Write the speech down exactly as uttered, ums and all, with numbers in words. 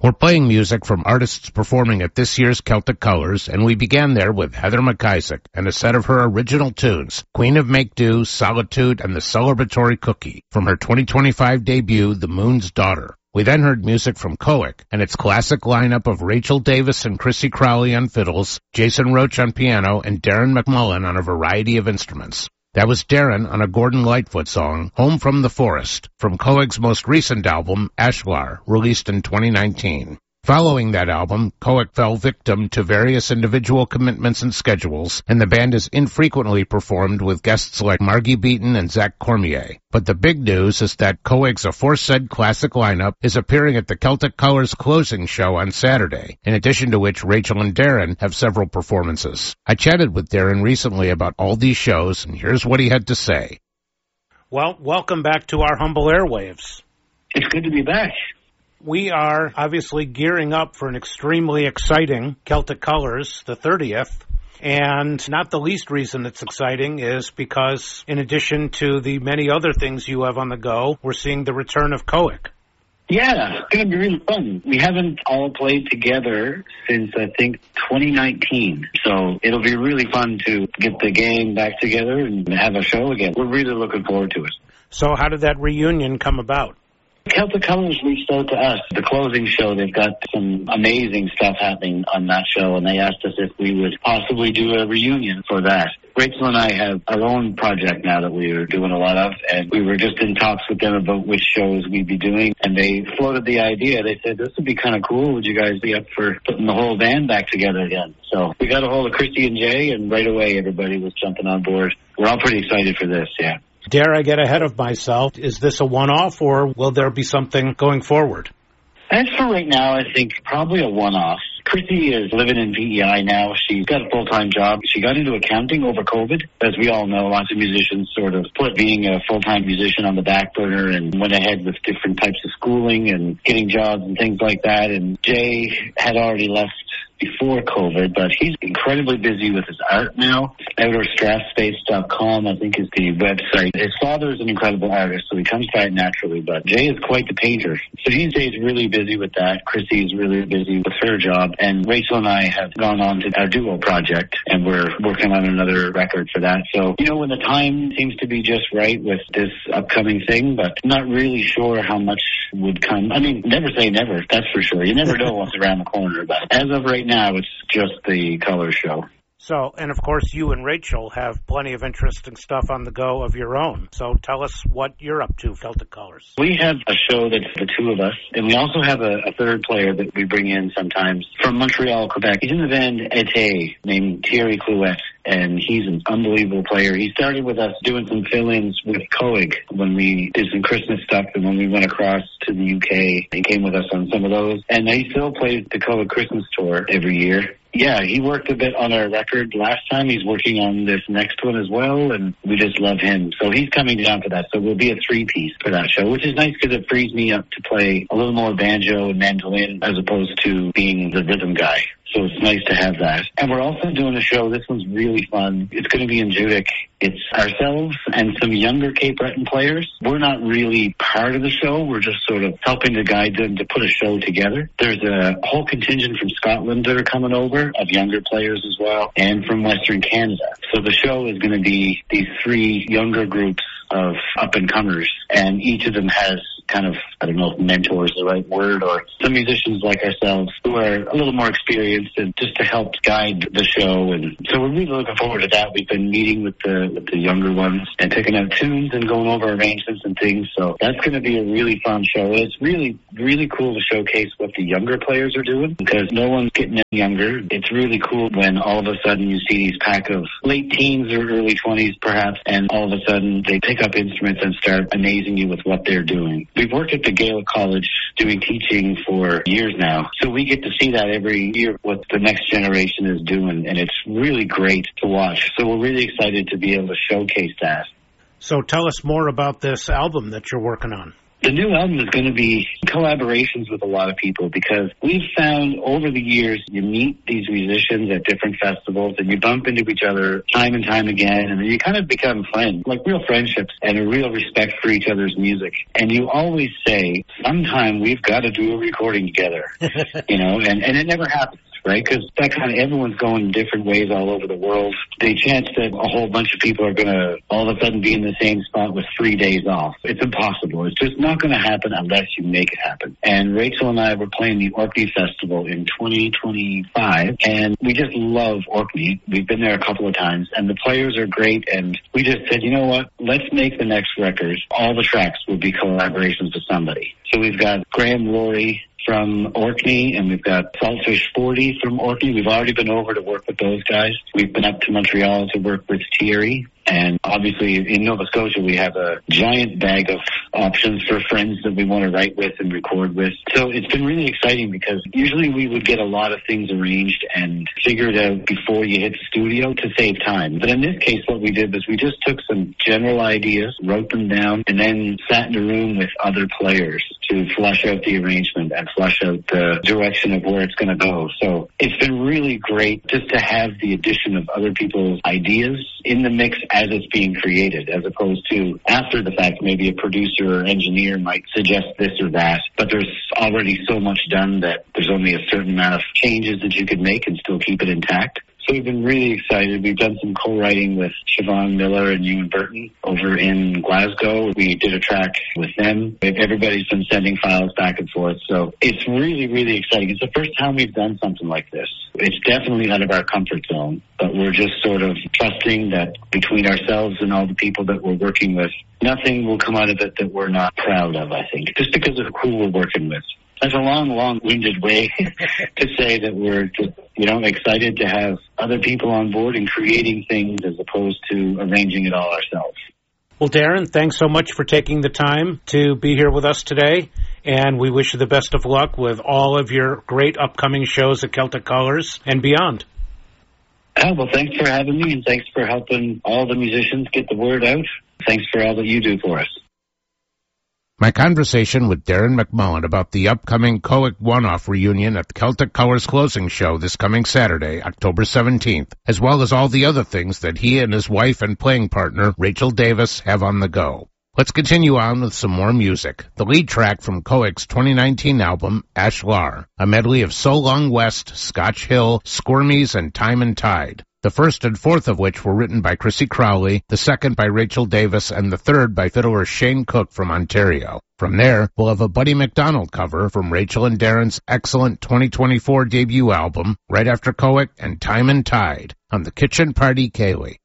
We're playing music from artists performing at this year's Celtic Colors, and we began there with Heather McIsaac and a set of her original tunes, Queen of Make Do, Solitude, and the Celebratory Cookie, from her twenty twenty-five debut, The Moon's Daughter. We then heard music from Coic and its classic lineup of Rachel Davis and Chrissy Crowley on fiddles, Jason Roach on piano, and Darren McMullen on a variety of instruments. That was Darren on a Gordon Lightfoot song, Home from the Forest, from Coic's most recent album, Ashlar, released in twenty nineteen. Following that album, Coic fell victim to various individual commitments and schedules, and the band is infrequently performed with guests like Margie Beaton and Zach Cormier. But the big news is that Coic's aforesaid classic lineup is appearing at the Celtic Colors closing show on Saturday, in addition to which Rachel and Darren have several performances. I chatted with Darren recently about all these shows, and here's what he had to say. Well, welcome back to our humble airwaves. It's good to be back. We are obviously gearing up for an extremely exciting Celtic Colors, the thirtieth. And not the least reason it's exciting is because, in addition to the many other things you have on the go, we're seeing the return of Coic. Yeah, it's going to be really fun. We haven't all played together since, I think, twenty nineteen. So it'll be really fun to get the gang back together and have a show again. We're really looking forward to it. So how did that reunion come about? Celtic Colors reached out to us. The closing show, they've got some amazing stuff happening on that show, and they asked us if we would possibly do a reunion for that. Rachel and I have our own project now that we are doing a lot of, and we were just in talks with them about which shows we'd be doing, and they floated the idea. They said, this would be kind of cool. Would you guys be up for putting the whole band back together again? So we got a hold of Christy and Jay, and right away everybody was jumping on board. We're all pretty excited for this, yeah. Dare I get ahead of myself? Is this a one-off, or will there be something going forward? As for right now, I think probably a one-off. Chrissy is living in V E I now. She's got a full-time job. She got into accounting over COVID. As we all know, lots of musicians sort of put being a full-time musician on the back burner and went ahead with different types of schooling and getting jobs and things like that. And Jay had already left before COVID, but he's incredibly busy with his art now. Outer Strathspace dot com, I think, is the website. His father is an incredible artist, so he comes by it naturally, but Jay is quite the painter. So these days really busy with that. Chrissy is really busy with her job, and Rachel and I have gone on to our duo project, and we're working on another record for that. So, you know, when the time seems to be just right with this upcoming thing, but not really sure how much would come. I mean, never say never, that's for sure. You never know what's around the corner, but as of right now, Now it's just the Color show. So, and of course, you and Rachel have plenty of interesting stuff on the go of your own. So tell us what you're up to, Celtic Colors. We have a show that's the two of us, and we also have a, a third player that we bring in sometimes from Montreal, Quebec. He's in the band Ete, named Thierry Clouet, and he's an unbelievable player. He started with us doing some fill-ins with Coig when we did some Christmas stuff, and when we went across to the U K, he came with us on some of those. And he still plays the Coig Christmas tour every year. Yeah, he worked a bit on our record last time. He's working on this next one as well, and we just love him. So he's coming down for that. So we'll be a three-piece for that show, which is nice because it frees me up to play a little more banjo and mandolin as opposed to being the rhythm guy. So it's nice to have that. And we're also doing a show. This one's really fun. It's going to be in Judic. It's ourselves and some younger Cape Breton players. We're not really part of the show. We're just sort of helping to guide them to put a show together. There's a whole contingent from Scotland that are coming over, of younger players as well, and from Western Canada. So the show is going to be these three younger groups of up-and-comers, and each of them has kind of, I don't know if mentor is the right word, or some musicians like ourselves who are a little more experienced and just to help guide the show. And so we're really looking forward to that. We've been meeting with the with the younger ones and picking out tunes and going over arrangements and things. So that's going to be a really fun show. And it's really, really cool to showcase what the younger players are doing because no one's getting any younger. It's really cool when all of a sudden you see these pack of late teens or early twenties perhaps, and all of a sudden they pick up instruments and start amazing you with what they're doing. We've worked at the Gaelic College doing teaching for years now, so we get to see that every year, what the next generation is doing, and it's really great to watch. So we're really excited to be able to showcase that. So tell us more about this album that you're working on. The new album is going to be collaborations with a lot of people because we've found over the years you meet these musicians at different festivals and you bump into each other time and time again, and then you kind of become friends, like real friendships and a real respect for each other's music. And you always say, sometime we've got to do a recording together, you know, and, and it never happens. Right? Because that kind of, everyone's going different ways all over the world. The chance that a whole bunch of people are going to all of a sudden be in the same spot with three days off, it's impossible. It's just not going to happen unless you make it happen. And Rachel and I were playing the Orkney Festival in twenty twenty-five, and we just love Orkney. We've been there a couple of times, and the players are great, and we just said, you know what? Let's make the next record. All the tracks will be collaborations with somebody. So we've got Graham Laurie from Orkney, and we've got Saltfish forty from Orkney. We've already been over to work with those guys. We've been up to Montreal to work with Thierry. And obviously in Nova Scotia, we have a giant bag of options for friends that we want to write with and record with. So it's been really exciting because usually we would get a lot of things arranged and figured out before you hit the studio to save time. But in this case, what we did was we just took some general ideas, wrote them down, and then sat in a room with other players to flesh out the arrangement and flesh out the direction of where it's going to go. So it's been really great just to have the addition of other people's ideas in the mix as it's being created, as opposed to after the fact, maybe a producer or engineer might suggest this or that, but there's already so much done that there's only a certain amount of changes that you could make and still keep it intact. So we've been really excited. We've done some co-writing with Siobhan Miller and Ewan Burton over in Glasgow. We did a track with them. Everybody's been sending files back and forth. So it's really, really exciting. It's the first time we've done something like this. It's definitely out of our comfort zone, but we're just sort of trusting that between ourselves and all the people that we're working with, nothing will come out of it that we're not proud of, I think, just because of who we're working with. That's a long, long-winded way to say that we're just, you know, excited to have other people on board and creating things as opposed to arranging it all ourselves. Well, Darren, thanks so much for taking the time to be here with us today, and we wish you the best of luck with all of your great upcoming shows at Celtic Colours and beyond. Oh, well, thanks for having me, and thanks for helping all the musicians get the word out. Thanks for all that you do for us. My conversation with Darren McMullen about the upcoming Coic One-Off reunion at the Celtic Colours closing show this coming Saturday, October seventeenth, as well as all the other things that he and his wife and playing partner, Rachel Davis, have on the go. Let's continue on with some more music. The lead track from Coic's twenty nineteen album, Ashlar, a medley of So Long West, Scotch Hill, Squirmies, and Time and Tide. The first and fourth of which were written by Chrissy Crowley, the second by Rachel Davis, and the third by fiddler Shane Cook from Ontario. From there, we'll have a Buddy McDonald cover from Rachel and Darren's excellent twenty twenty-four debut album, right after Coic and Time and Tide, on the Kitchen Party Ceilidh.